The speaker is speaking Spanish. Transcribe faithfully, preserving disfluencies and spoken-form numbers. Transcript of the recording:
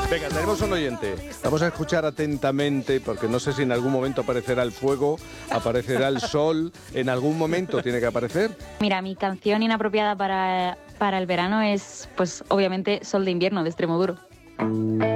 Venga, tenemos un oyente. Vamos a escuchar atentamente, porque no sé si en algún momento aparecerá el fuego, aparecerá el sol, en algún momento tiene que aparecer. Mira, mi canción inapropiada para, para el verano es, pues, obviamente, Sol de invierno, de Extremoduro.